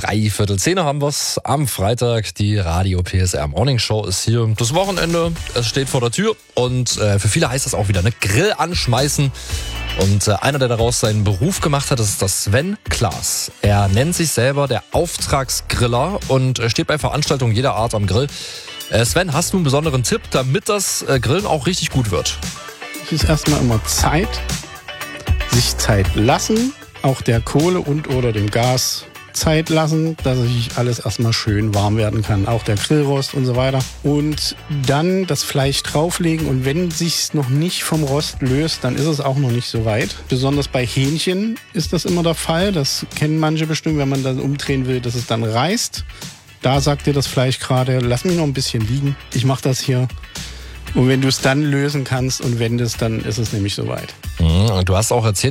3:15 haben wir's am Freitag. Die Radio PSR Morning Show ist hier. Das Wochenende, es steht vor der Tür und für viele heißt das auch wieder, ne? Grill anschmeißen. Und einer, der daraus seinen Beruf gemacht hat, ist das Sven Klaas. Er nennt sich selber der Auftragsgriller und steht bei Veranstaltungen jeder Art am Grill. Sven, hast du einen besonderen Tipp, damit das Grillen auch richtig gut wird? Es ist erstmal immer Zeit, sich Zeit lassen, auch der Kohle und oder dem Gas Zeit lassen, dass sich alles erstmal schön warm werden kann, auch der Grillrost und so weiter. Und dann das Fleisch drauflegen und wenn sich's noch nicht vom Rost löst, dann ist es auch noch nicht so weit. Besonders bei Hähnchen ist das immer der Fall, das kennen manche bestimmt, wenn man dann umdrehen will, dass es dann reißt. Da sagt dir das Fleisch gerade, lass mich noch ein bisschen liegen, ich mache das hier. Und wenn du es dann lösen kannst und wendest, dann ist es nämlich soweit. Du hast auch erzählt,